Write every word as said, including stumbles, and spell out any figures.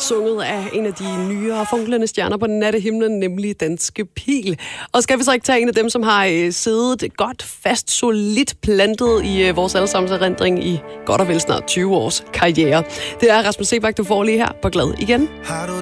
sunget af en af de nyere funklende stjerner på nattehimlen, nemlig Danske Pil. Og skal vi så ikke tage en af dem, som har øh, siddet godt, fast, solidt plantet i øh, vores allesammens erindring i godt og vel snart tyve års karriere. Det er Rasmus Seebach, du får lige her på Glad igen. Har du